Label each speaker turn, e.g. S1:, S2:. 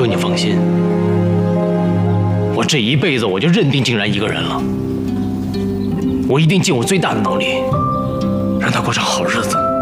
S1: 哥，你放心，我这一辈子我就认定静然一个人了。我一定尽我最大的能力，让她过上好日子。